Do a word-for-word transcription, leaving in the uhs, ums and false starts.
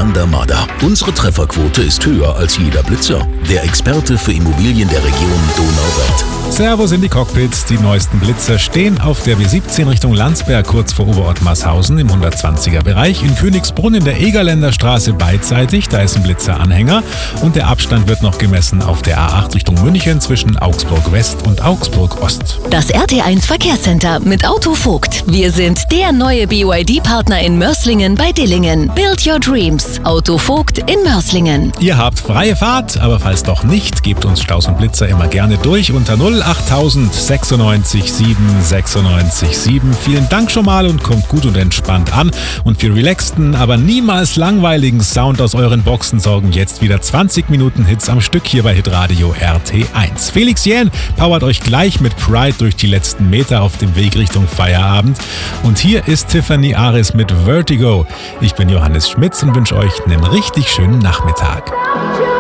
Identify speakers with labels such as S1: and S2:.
S1: Alexander Mader. Unsere Trefferquote ist höher als jeder Blitzer. Der Experte für Immobilien der Region Donauwörth.
S2: Servus in die Cockpits. Die neuesten Blitzer stehen auf der W siebzehn Richtung Landsberg, kurz vor Oberort Masshausen im hundertzwanziger Bereich. In Königsbrunn in der Egerländer Straße beidseitig, da ist ein Blitzeranhänger. Und der Abstand wird noch gemessen auf der A acht Richtung München zwischen Augsburg West und Augsburg Ost.
S3: Das R T eins Verkehrscenter mit Autovogt. Wir sind der neue B Y D-Partner in Mörslingen bei Dillingen. Build your dreams. Autovogt in Mörslingen.
S2: Ihr habt freie Fahrt, aber falls doch nicht, gebt uns Staus und Blitzer immer gerne durch unter null achttausend sechsundneunzig sieben sechsundneunzig sieben. Vielen Dank schon mal und kommt gut und entspannt an. Und für relaxten, aber niemals langweiligen Sound aus euren Boxen sorgen jetzt wieder zwanzig Minuten Hits am Stück hier bei Hitradio R T eins. Felix Jähn powert euch gleich mit Pride durch die letzten Meter auf dem Weg Richtung Feierabend. Und hier ist Tiffany Aris mit Vertigo. Ich bin Johannes Schmitz und wünsche euch einen richtig schönen Nachmittag.